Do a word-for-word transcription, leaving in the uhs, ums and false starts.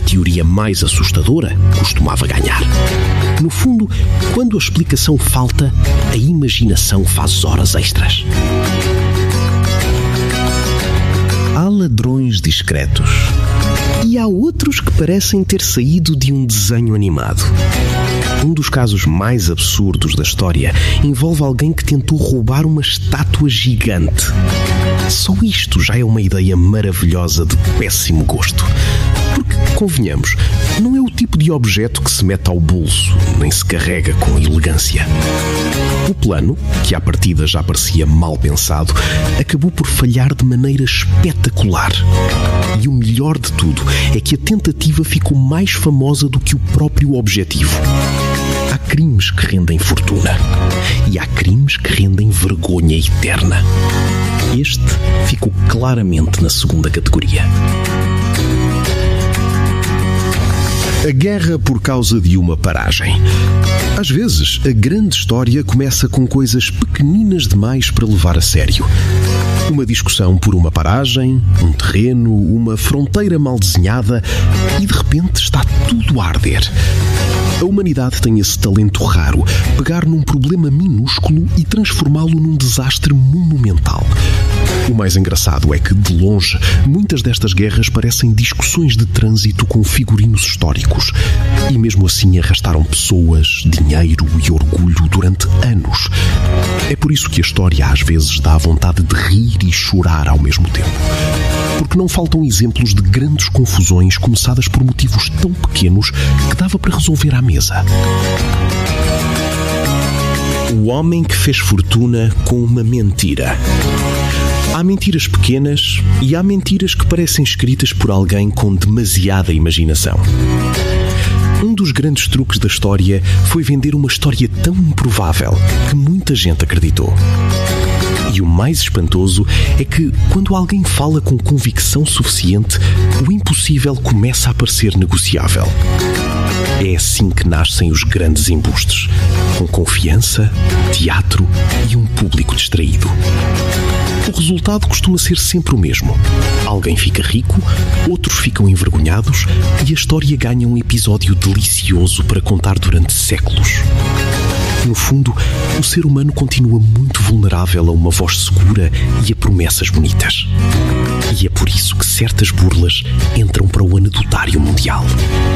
teoria mais assustadora costumava ganhar. No fundo, quando a explicação falta, a imaginação faz horas extras. Há ladrões discretos. E há outros que parecem ter saído de um desenho animado. Um dos casos mais absurdos da história envolve alguém que tentou roubar uma estátua gigante. Só isto já é uma ideia maravilhosa de péssimo gosto. Porque, convenhamos, não é o tipo de objeto que se mete ao bolso, nem se carrega com elegância. O plano, que à partida já parecia mal pensado, acabou por falhar de maneira espetacular. E o melhor de tudo é que a tentativa ficou mais famosa do que o próprio objetivo. Há crimes que rendem fortuna e há crimes que rendem vergonha eterna. Este ficou claramente na segunda categoria. A guerra por causa de uma paragem. Às vezes, a grande história começa com coisas pequeninas demais para levar a sério. Uma discussão por uma paragem, um terreno, uma fronteira mal desenhada e de repente está tudo a arder. A humanidade tem esse talento raro, pegar num problema minúsculo e transformá-lo num desastre monumental. O mais engraçado é que, de longe, muitas destas guerras parecem discussões de trânsito com figurinos históricos. E mesmo assim arrastaram pessoas, dinheiro e orgulho durante anos. É por isso que a história às vezes dá vontade de rir e chorar ao mesmo tempo. Porque não faltam exemplos de grandes confusões começadas por motivos tão pequenos que dava para resolver à mesa. O homem que fez fortuna com uma mentira. Há mentiras pequenas e há mentiras que parecem escritas por alguém com demasiada imaginação. Um dos grandes truques da história foi vender uma história tão improvável que muita gente acreditou. E o mais espantoso é que, quando alguém fala com convicção suficiente, o impossível começa a parecer negociável. É assim que nascem os grandes embustes, com confiança, teatro e um público distraído. O resultado costuma ser sempre o mesmo. Alguém fica rico, outros ficam envergonhados e a história ganha um episódio delicioso para contar durante séculos. No fundo, o ser humano continua muito vulnerável a uma voz segura e a promessas bonitas. E é por isso que certas burlas entram para o anedotário mundial.